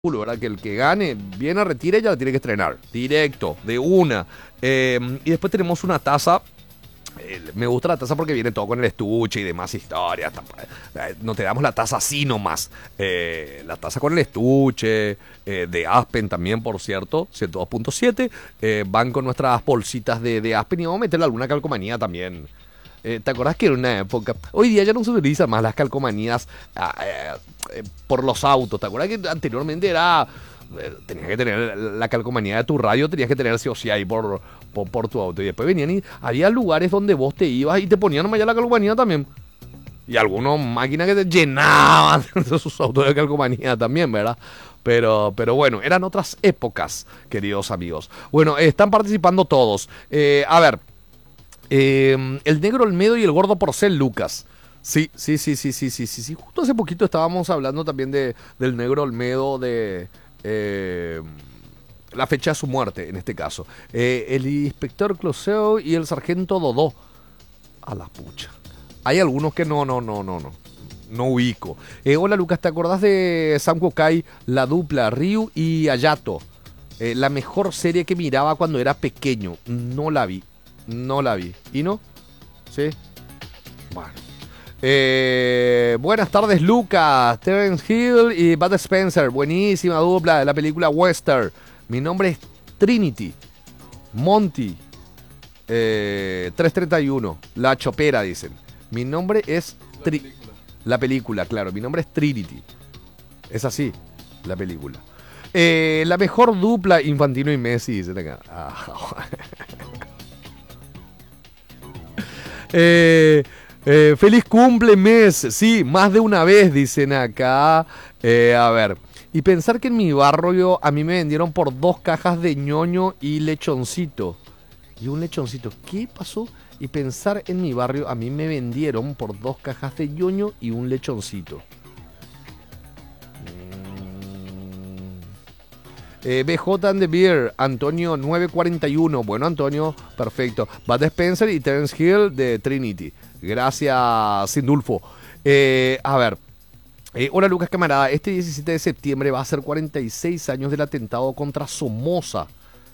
¿verdad? Que el que gane viene a retira y ya la tiene que estrenar. Directo, de una. Y después tenemos una taza. Me gusta la taza porque viene todo con el estuche y demás historias. No te damos la taza así nomás. La taza con el estuche, de Aspen también, por cierto, 102.7. Van con nuestras bolsitas de Aspen y vamos a meterle alguna calcomanía también. ¿Te acordás que era una época? Hoy día ya no se utilizan más las calcomanías por los autos. ¿Te acordás que anteriormente era... tenías que tener la calcomanía de tu radio, tenías que tener sí o sí ahí por tu auto. Y después venían y había lugares donde vos te ibas y te ponían nomás ya la calcomanía también. Y algunas máquinas que te llenaban de sus autos de calcomanía también, ¿verdad? Pero bueno, eran otras épocas, queridos amigos. Bueno, están participando todos. A ver, el negro Olmedo y el gordo Porcel Lucas. Sí. Justo hace poquito estábamos hablando también del negro Olmedo, de la fecha de su muerte, en este caso. El inspector Clouseau y el sargento Dodó. A la pucha. Hay algunos que no ubico. Hola Lucas, ¿te acordás de Sanko Kai, la dupla Ryu y Hayato? La mejor serie que miraba cuando era pequeño. No la vi. ¿Y no? ¿Sí? Bueno. Buenas tardes, Lucas. Terence Hill y Bud Spencer. Buenísima dupla de la película Western. Mi nombre es Trinity. Monty. 331. La chopera, dicen. Mi nombre es... La película, claro. Mi nombre es Trinity. Es así, la película. La mejor dupla, Infantino y Messi, dicen acá. Feliz cumple mes, sí, más de una vez, dicen acá. A ver, y pensar que en mi barrio a mí me vendieron por 2 cajas de ñoño y lechoncito. Y un lechoncito, ¿qué pasó? Y pensar en mi barrio a mí me vendieron por 2 cajas de ñoño y un lechoncito. BJ and the Beer, Antonio 941. Bueno, Antonio, perfecto. Bud Spencer y Terence Hill de Trinity. Gracias, Sindulfo. A ver. Hola, Lucas, camarada. Este 17 de septiembre va a ser 46 años del atentado contra Somoza.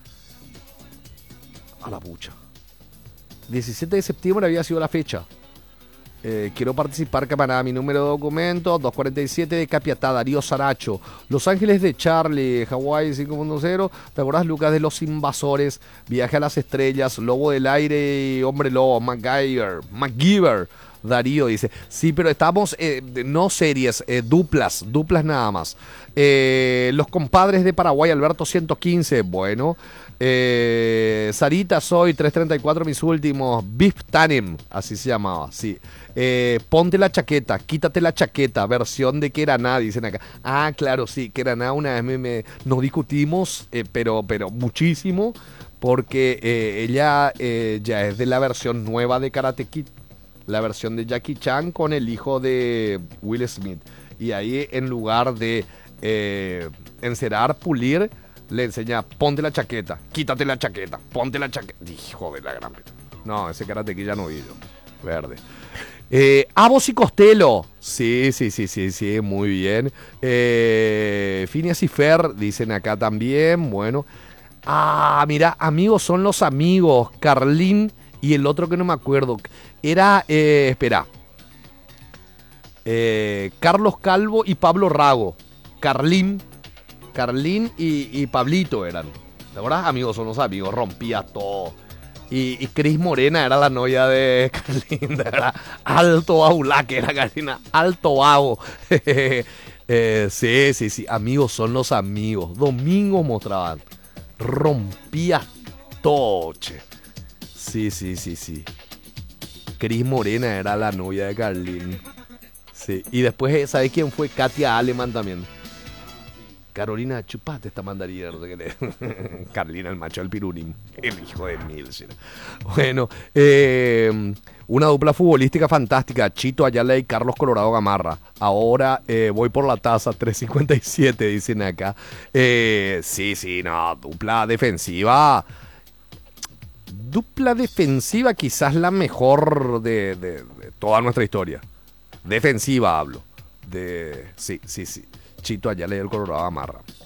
A la pucha. 17 de septiembre había sido la fecha. Quiero participar, camarada. Mi número de documento 247 de Capiatá, Darío Saracho. Los Ángeles de Charlie, Hawái 5.0. ¿Te acordás, Lucas, de Los Invasores? Viaje a las Estrellas, Lobo del Aire y Hombre Lobo, MacGyver. Darío dice, sí, pero estamos, no series, duplas nada más. Los Compadres de Paraguay, Alberto 115, bueno. Sarita Soy 334, mis últimos. Beef Tanem, así se llamaba, sí. Ponte la chaqueta, quítate la chaqueta, versión de Queraná, dicen acá. Ah, claro, sí, Queraná una vez nos discutimos, pero muchísimo, porque ella ya es de la versión nueva de Karate Kid, la versión de Jackie Chan con el hijo de Will Smith. Y ahí, en lugar de encerar, pulir, le enseña, ponte la chaqueta, quítate la chaqueta, ponte la chaqueta. Hijo de la gran... No, ese Karate Kid ya no vi yo. Verde. Avos y Costello. Sí, muy bien. Phineas y Fer, dicen acá también. Bueno. Ah, mira, amigos son los amigos. Carlín y el otro que no me acuerdo. Era, espera. Carlos Calvo y Pablo Rago. Carlín y Pablito eran. ¿Te acuerdas? Amigos son los amigos. Rompía todo. Y Cris Morena era la novia de Carlín, ¿verdad? Alto Aula, que era Carlina. Alto Vago. Sí. Amigos son los amigos. Domingos mostraban. Rompía todo, che. Sí. Cris Morena era la novia de Carlín. Sí. Y después, ¿sabes quién fue? Katia Aleman también. Carolina, chupate esta mandarina. Carlina, el macho del pirurín. El hijo de mil. Bueno, una dupla futbolística fantástica. Chito Ayala y Carlos Colorado Gamarra. Ahora voy por la taza 357, dicen acá. Sí, no, dupla defensiva. Dupla defensiva, quizás la mejor de toda nuestra historia. Defensiva hablo. Sí. Chito allá le dio el Colorado Amarra.